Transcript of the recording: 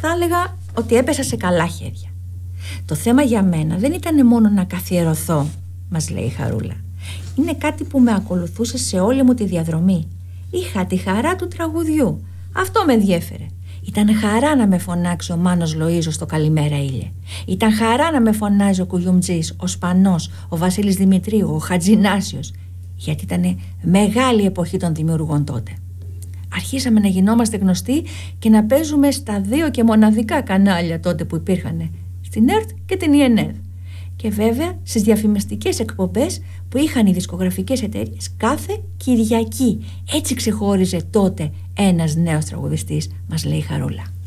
θα έλεγα ότι έπεσα σε καλά χέρια. Το θέμα για μένα δεν ήταν μόνο να καθιερωθώ, μας λέει η Χαρούλα. Είναι κάτι που με ακολουθούσε σε όλη μου τη διαδρομή. Είχα τη χαρά του τραγουδιού. Αυτό με ενδιέφερε. Ήταν χαρά να με φωνάξει ο Μάνος Λοΐζος στο «Καλημέρα ήλιε». Ήταν χαρά να με φωνάζει ο Κουγιουμτζής, ο Σπανός, ο Βασίλης Δημητρίου, ο Χατζινάσιος. Γιατί ήταν μεγάλη εποχή των δημιουργών τότε. Αρχίσαμε να γινόμαστε γνωστοί και να παίζουμε στα 2 και μοναδικά κανάλια τότε που υπήρχαν, στην ΕΡΤ και την ΙΕΝΕΔ. Και βέβαια στις διαφημιστικές εκπομπές που είχαν οι δισκογραφικές εταιρείες κάθε Κυριακή. Έτσι ξεχώριζε τότε ένας νέος τραγουδιστής, μας λέει η Χαρούλα.